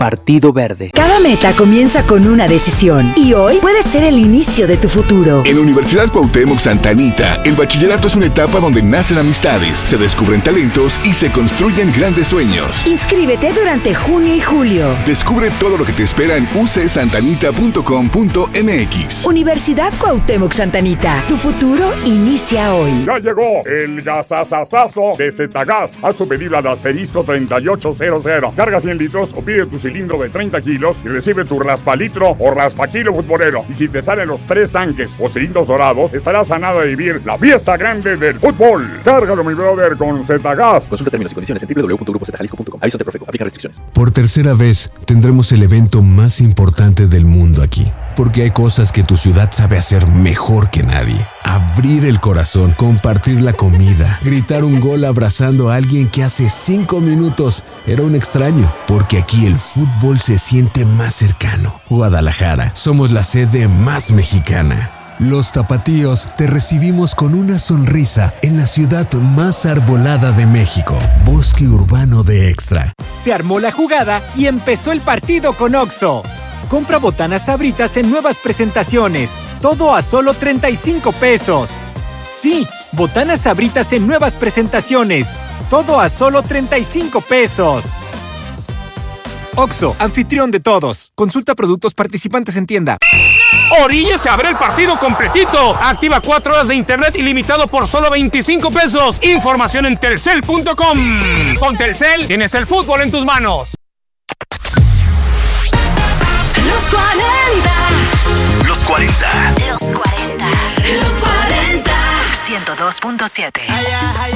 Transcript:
Partido Verde. Cada meta comienza con una decisión y hoy puede ser el inicio de tu futuro. En Universidad Cuauhtémoc Santa Anita, el bachillerato es una etapa donde nacen amistades, se descubren talentos y se construyen grandes sueños. Inscríbete durante junio y julio. Descubre todo lo que te espera en ucsantanita.com.mx. Universidad Cuauhtémoc Santa Anita, tu futuro inicia hoy. Ya llegó el gasasasazo de Zetagas. Haz tu pedido al asterisco 3800. Carga 100 litros o pide tu cilindro de 30 kilos y recibe tu raspalitro o raspakilo futbolero. Y si te salen los 3 tanques o cilindros dorados, estarás a nada de vivir la fiesta grande del fútbol. Cárgalo, mi brother, con Zetagas. Consulta términos y condiciones en www.grupozjalisco.com. Aviso ante Profeco. Aplica restricciones. Por tercera vez tendremos el evento más importante del mundo aquí. Porque hay cosas que tu ciudad sabe hacer mejor que nadie. Abrir el corazón, compartir la comida, gritar un gol abrazando a alguien que hace 5 minutos era un extraño. Porque aquí el fútbol se siente más cercano. Guadalajara, somos la sede más mexicana. Los tapatíos te recibimos con una sonrisa en la ciudad más arbolada de México. Bosque Urbano de Extra. Se armó la jugada y empezó el partido con Oxxo. Compra botanas Sabritas en nuevas presentaciones. Todo a solo 35 pesos. Sí, botanas Sabritas en nuevas presentaciones. Todo a solo 35 pesos. Oxxo, anfitrión de todos. Consulta productos participantes en tienda. Orilla se abre el partido completito. Activa 4 horas de internet ilimitado por solo 25 pesos. Información en telcel.com. Con Telcel tienes el fútbol en tus manos. Los 40. Los 40. Los 40. Los 40. 102.7.